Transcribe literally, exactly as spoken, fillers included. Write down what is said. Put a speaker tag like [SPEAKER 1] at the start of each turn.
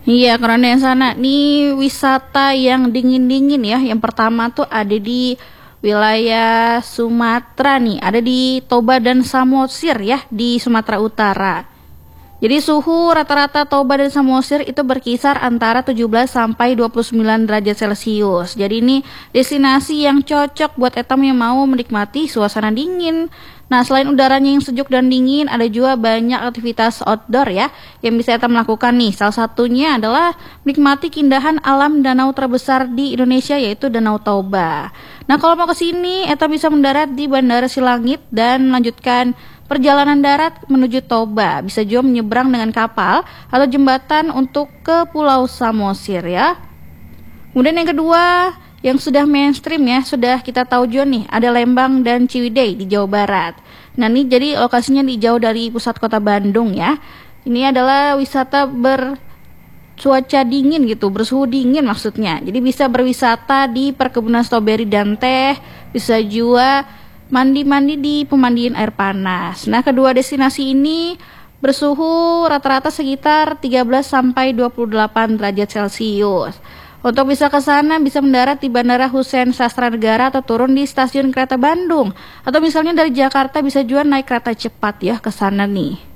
[SPEAKER 1] Iya, karena yang sana nih wisata yang dingin-dingin ya. Yang pertama tuh ada di wilayah Sumatera nih, ada di Toba dan Samosir ya di Sumatera Utara. Jadi suhu rata-rata Toba dan Samosir itu berkisar antara tujuh belas sampai dua puluh sembilan derajat Celcius. Jadi ini destinasi yang cocok buat etam yang mau menikmati suasana dingin. Nah, selain udaranya yang sejuk dan dingin, ada juga banyak aktivitas outdoor ya yang bisa etam lakukan nih. Salah satunya adalah menikmati keindahan alam danau terbesar di Indonesia yaitu Danau Toba. Nah, kalau mau ke sini, etam bisa mendarat di Bandara Silangit dan melanjutkan perjalanan darat menuju Toba. Bisa juga menyeberang dengan kapal atau jembatan untuk ke Pulau Samosir ya. Kemudian yang kedua, yang sudah mainstream ya, sudah kita tahu juga nih, ada Lembang dan Ciwidey di Jawa Barat. Nah, ini jadi lokasinya di jauh dari pusat kota Bandung ya. Ini adalah wisata bercuaca dingin gitu, bersuhu dingin maksudnya. Jadi bisa berwisata di perkebunan stroberi dan teh, bisa juga mandi-mandi di pemandian air panas. Nah, kedua destinasi ini bersuhu rata-rata sekitar tiga belas sampai dua puluh delapan derajat Celcius. Untuk bisa ke sana bisa mendarat di Bandara Husein Sastranegara atau turun di stasiun kereta Bandung. Atau misalnya dari Jakarta bisa juga naik kereta cepat ya ke sana nih.